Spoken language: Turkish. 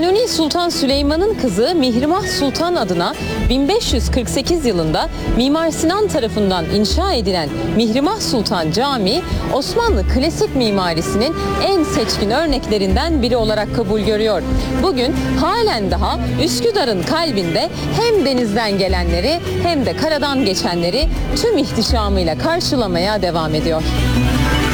Kanuni Sultan Süleyman'ın kızı Mihrimah Sultan adına 1548 yılında Mimar Sinan tarafından inşa edilen Mihrimah Sultan Camii, Osmanlı klasik mimarisinin en seçkin örneklerinden biri olarak kabul görüyor. Bugün halen daha Üsküdar'ın kalbinde hem denizden gelenleri hem de karadan geçenleri tüm ihtişamıyla karşılamaya devam ediyor.